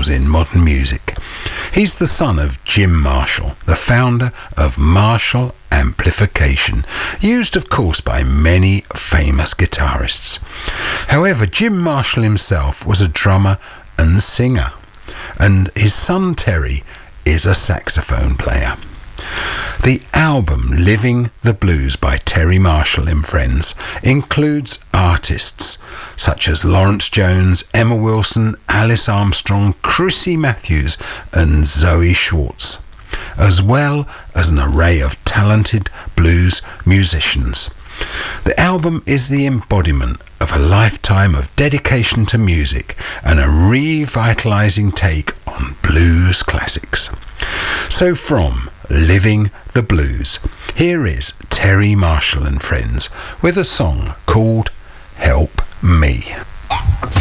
samples in modern music. He's the son of Jim Marshall, the founder of Marshall Amplification, used of course by many famous guitarists. However, Jim Marshall himself was a drummer and singer, and his son Terry is a saxophone player. The album Living the Blues by Terry Marshall and Friends includes artists such as Lawrence Jones, Emma Wilson, Alice Armstrong, Chrissy Matthews and Zoe Schwartz, as well as an array of talented blues musicians. The album is the embodiment of a lifetime of dedication to music and a revitalizing take on blues classics. So from Living the Blues, here is Terry Marshall and Friends with a song called Help Me.